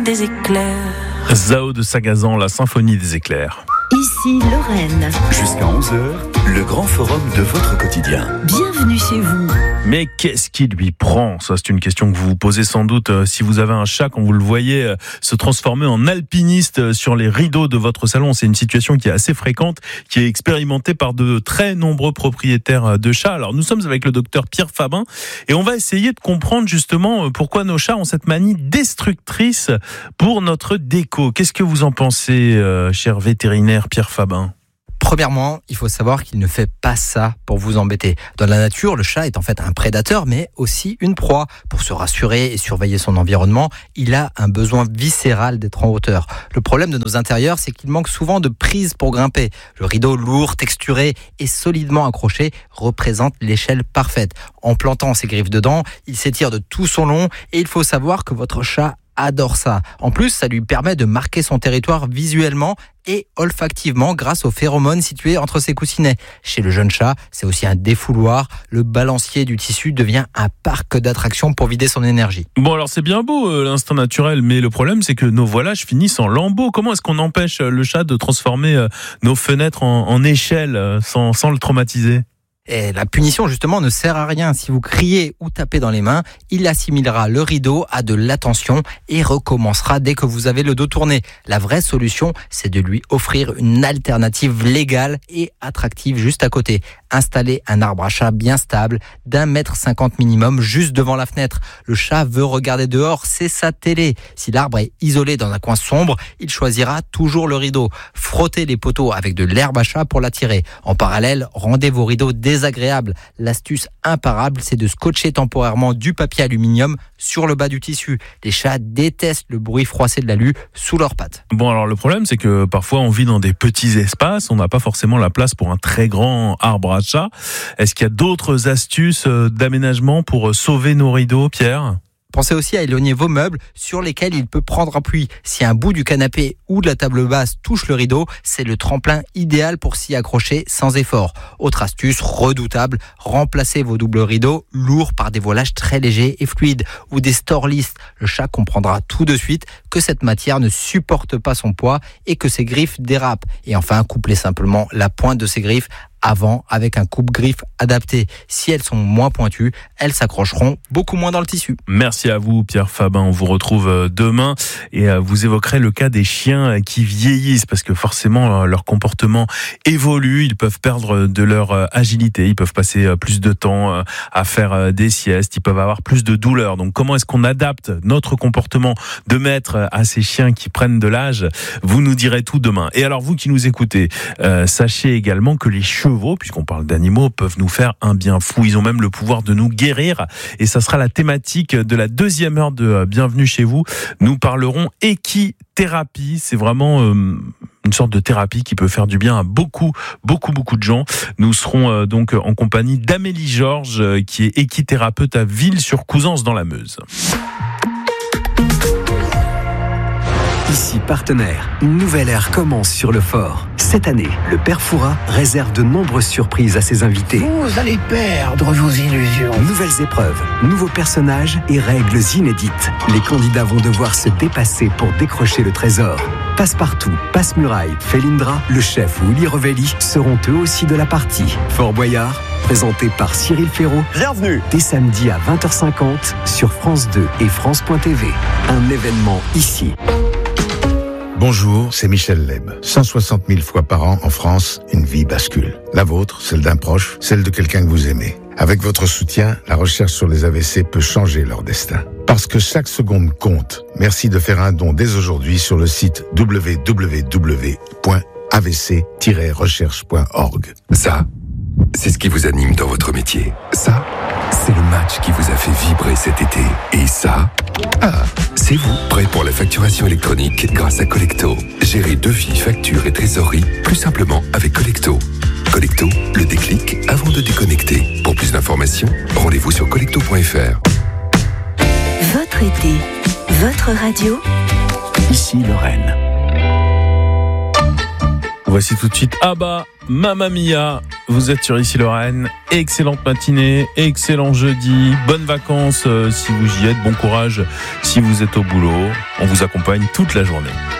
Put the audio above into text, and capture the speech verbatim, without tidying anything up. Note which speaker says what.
Speaker 1: des éclairs.
Speaker 2: Zao de Sagazan, la symphonie des éclairs.
Speaker 3: Ici Lorraine.
Speaker 4: Jusqu'à onze heures, le grand forum de votre quotidien.
Speaker 3: Bienvenue chez vous.
Speaker 2: Mais qu'est-ce qui lui prend ? Ça, c'est une question que vous vous posez sans doute euh, si vous avez un chat, quand vous le voyez euh, se transformer en alpiniste euh, sur les rideaux de votre salon. C'est une situation qui est assez fréquente, qui est expérimentée par de très nombreux propriétaires euh, de chats. Alors, nous sommes avec le docteur Pierre Fabin et on va essayer de comprendre justement euh, pourquoi nos chats ont cette manie destructrice pour notre déco. Qu'est-ce que vous en pensez, euh, cher vétérinaire Pierre Fabin ?
Speaker 5: Premièrement, il faut savoir qu'il ne fait pas ça pour vous embêter. Dans la nature, le chat est en fait un prédateur, mais aussi une proie. Pour se rassurer et surveiller son environnement, il a un besoin viscéral d'être en hauteur. Le problème de nos intérieurs, c'est qu'il manque souvent de prise pour grimper. Le rideau lourd, texturé et solidement accroché représente l'échelle parfaite. En plantant ses griffes dedans, il s'étire de tout son long et il faut savoir que votre chat adore ça. En plus, ça lui permet de marquer son territoire visuellement et olfactivement grâce aux phéromones situés entre ses coussinets. Chez le jeune chat, c'est aussi un défouloir. Le balancier du tissu devient un parc d'attractions pour vider son énergie.
Speaker 2: Bon, alors c'est bien beau euh, l'instinct naturel, mais le problème c'est que nos voilages finissent en lambeaux. Comment est-ce qu'on empêche le chat de transformer euh, nos fenêtres en, en échelle euh, sans, sans le traumatiser ?
Speaker 5: Et la punition, justement, ne sert à rien. Si vous criez ou tapez dans les mains, il assimilera le rideau à de l'attention et recommencera dès que vous avez le dos tourné. La vraie solution, c'est de lui offrir une alternative légale et attractive juste à côté. Installer un arbre à chat bien stable, d'un mètre cinquante minimum, juste devant la fenêtre. Le chat veut regarder dehors, c'est sa télé. Si l'arbre est isolé dans un coin sombre, il choisira toujours le rideau. Frottez les poteaux avec de l'herbe à chat pour l'attirer. En parallèle, rendez vos rideaux désagréables. L'astuce imparable, c'est de scotcher temporairement du papier aluminium sur le bas du tissu. Les chats détestent le bruit froissé de l'alu sous leurs pattes.
Speaker 2: Bon, alors le problème, c'est que parfois on vit dans des petits espaces, on n'a pas forcément la place pour un très grand arbre à chat. Est-ce qu'il y a d'autres astuces d'aménagement pour sauver nos rideaux, Pierre ?
Speaker 5: Pensez aussi à éloigner vos meubles sur lesquels il peut prendre appui. Si un bout du canapé ou de la table basse touche le rideau, c'est le tremplin idéal pour s'y accrocher sans effort. Autre astuce redoutable, remplacez vos doubles rideaux lourds par des voilages très légers et fluides ou des store-list. Le chat comprendra tout de suite que cette matière ne supporte pas son poids et que ses griffes dérapent. Et enfin, couplez simplement la pointe de ses griffes avant avec un coupe-griffe adapté. Si elles sont moins pointues, elles s'accrocheront beaucoup moins dans le tissu.
Speaker 2: Merci à vous, Pierre Fabin. On vous retrouve demain et vous évoquerez le cas des chiens qui vieillissent parce que forcément leur comportement évolue. Ils peuvent perdre de leur agilité. Ils peuvent passer plus de temps à faire des siestes. Ils peuvent avoir plus de douleurs. Donc comment est-ce qu'on adapte notre comportement de maître à ces chiens qui prennent de l'âge ? Vous nous direz tout demain. Et alors vous qui nous écoutez, euh, sachez également que les chevaux, puisqu'on parle d'animaux, peuvent nous faire un bien fou. Ils ont même le pouvoir de nous guérir. Et ça sera la thématique de la deuxième heure de Bienvenue chez vous. Nous parlerons équithérapie. C'est vraiment euh, une sorte de thérapie qui peut faire du bien à beaucoup, beaucoup, beaucoup de gens. Nous serons euh, donc en compagnie d'Amélie Georges, euh, qui est équithérapeute à Ville-sur-Couzance dans la Meuse.
Speaker 4: Ici Partenaire, une nouvelle ère commence sur le fort. Cette année, le Père Fouras réserve de nombreuses surprises à ses invités.
Speaker 6: Vous allez perdre vos illusions.
Speaker 4: Nouvelles épreuves, nouveaux personnages et règles inédites. Les candidats vont devoir se dépasser pour décrocher le trésor. Passe-Partout, Passe-Muraille, Félindra, le chef ou Uli Revelli seront eux aussi de la partie. Fort Boyard, présenté par Cyril Ferraud.
Speaker 6: Bienvenue.
Speaker 4: Dès samedi à vingt heures cinquante sur France deux et France point T V. Un événement ici.
Speaker 7: Bonjour, c'est Michel Leb. cent soixante mille fois par an en France, une vie bascule. La vôtre, celle d'un proche, celle de quelqu'un que vous aimez. Avec votre soutien, la recherche sur les A V C peut changer leur destin. Parce que chaque seconde compte. Merci de faire un don dès aujourd'hui sur le site w w w point a v c tiret recherche point org.
Speaker 8: Ça, c'est ce qui vous anime dans votre métier. Ça, c'est le match qui vous a fait vibrer cet été. Et ça, ah, c'est vous, prêt pour la facturation électronique grâce à Collecto. Gérez devis, factures et trésorerie plus simplement avec Collecto. Collecto, le déclic avant de déconnecter. Pour plus d'informations, rendez-vous sur collecto point f r.
Speaker 3: Votre été, votre radio.
Speaker 4: Ici Lorraine.
Speaker 2: Voici tout de suite Abba Mamma Mia. Vous êtes sur Ici Lorraine. Excellente matinée, excellent jeudi. Bonnes vacances euh, si vous y êtes. Bon courage si vous êtes au boulot. On vous accompagne toute la journée.